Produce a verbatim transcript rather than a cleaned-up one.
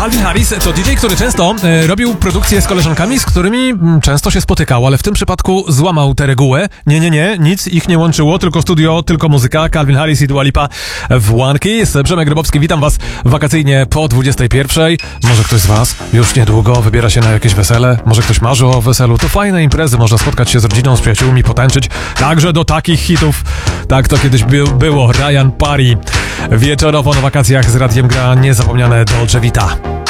Calvin Harris to D J, który często e, robił produkcje z koleżankami, z którymi m, często się spotykał, ale w tym przypadku złamał tę regułę. Nie, nie, nie, nic ich nie łączyło, tylko studio, tylko muzyka. Calvin Harris i Dua Lipa w One Kiss. Przemek Grybowski, witam was wakacyjnie po dwudziestej pierwszej. Może ktoś z was już niedługo wybiera się na jakieś wesele, może ktoś marzy o weselu. To fajne imprezy, można spotkać się z rodziną, z przyjaciółmi, potańczyć. Także do takich hitów. Tak to kiedyś by, było. Ryan Parry. Wieczorowo na wakacjach z radiem gra niezapomniane Dolce Vita.